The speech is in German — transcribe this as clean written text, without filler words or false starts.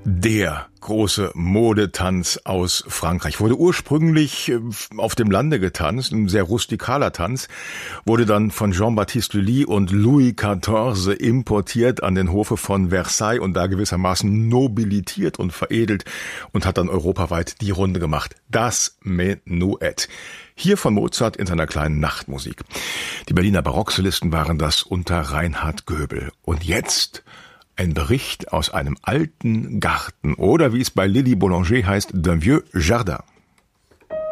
Der große Modetanz aus Frankreich wurde ursprünglich auf dem Lande getanzt, ein sehr rustikaler Tanz, wurde dann von Jean-Baptiste Lully und Louis XIV importiert an den Hofe von Versailles und da gewissermaßen nobilitiert und veredelt und hat dann europaweit die Runde gemacht. Das Menuett. Hier von Mozart in seiner kleinen Nachtmusik. Die Berliner Barocksolisten waren das unter Reinhard Göbel. Und jetzt ein Bericht aus einem alten Garten oder wie es bei Lily Boulanger heißt, d'un vieux jardin.